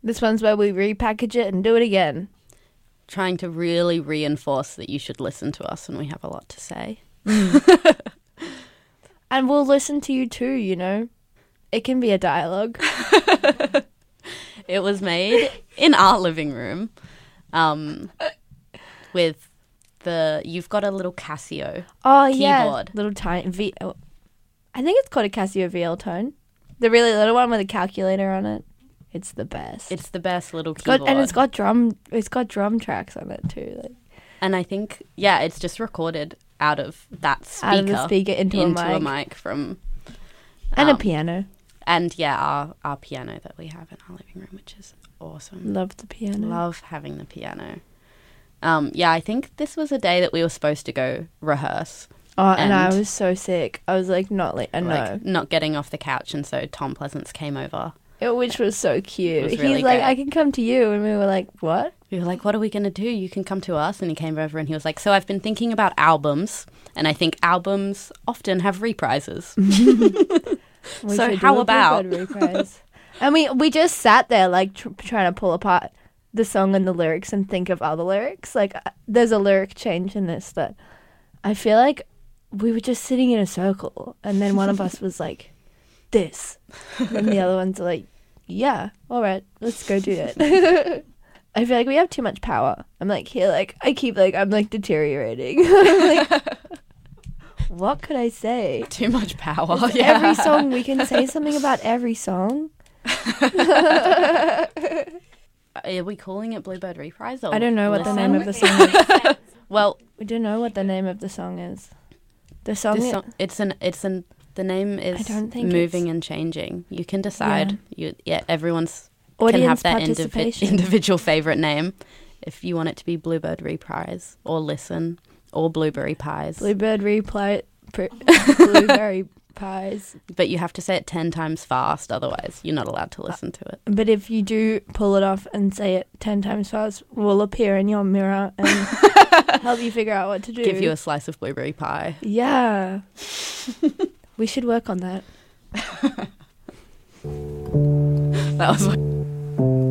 This one's where we repackage it and do it again. Trying to really reinforce that you should listen to us and we have a lot to say. And we'll listen to you too, you know. It can be a dialogue. It was made in our living room with you've got a little Casio keyboard. Little tiny I think it's called a Casio VL Tone. The really little one with a calculator on it. It's the best. It's the best little keyboard. And it's got drum tracks on it too. And I think, it's just recorded out of that speaker. Out of the speaker into a mic from... And a piano. And, our piano that we have in our living room, which is awesome. Love the piano. Love having the piano. I think this was a day that we were supposed to go rehearse. Oh, and I was so sick. I was no. Not getting off the couch, and so Tom Pleasance came over. Which was so cute. Was really He's like, great. I can come to you. And we were like, what? We were like, what are we going to do? You can come to us. And he came over and he was like, so I've been thinking about albums. And I think albums often have reprises. So how about? And we just sat there like trying to pull apart the song and the lyrics and think of other lyrics. Like there's a lyric change in this that I feel like we were just sitting in a circle. And then one of us was like, this. And the other ones are like, yeah, all right, let's go do it. I feel like we have too much power. I'm like, here, like, I'm like deteriorating. I'm like, what could I say? Too much power. Every song, we can say something about every song. Are we calling it Bluebird Reprise? Or I don't know what the name of the song is. Well, we don't know what the name of the song is. The song, the name is I don't think Moving and Changing. You can decide. Everyone's Audience can have their participation. individual favourite name. If you want it to be Bluebird Reprise or Listen or Blueberry Pies. Blueberry Pies. But you have to say it 10 times fast, otherwise you're not allowed to listen to it. But if you do pull it off and say it 10 times fast, we'll appear in your mirror and help you figure out what to do. Give you a slice of blueberry pie. Yeah. We should work on that. That was